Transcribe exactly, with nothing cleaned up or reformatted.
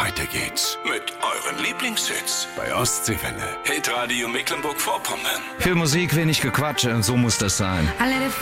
Weiter geht's mit euren Lieblingshits bei Ostseewelle. Hitradio Mecklenburg-Vorpommern. Viel Musik, wenig Gequatsche, so muss das sein. I let it